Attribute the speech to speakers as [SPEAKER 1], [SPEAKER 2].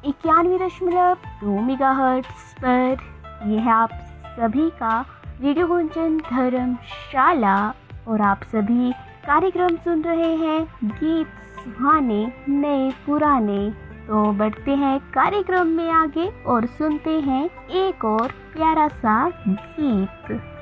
[SPEAKER 1] 91.2 megahertz पर। ये है आप सभी का रेडियो गुंजन धर्मशाला और आप सभी कार्यक्रम सुन रहे हैं गीत सुहाने नए पुराने। तो बढ़ते हैं कार्यक्रम में आगे और सुनते हैं एक और प्यारा सा गीत।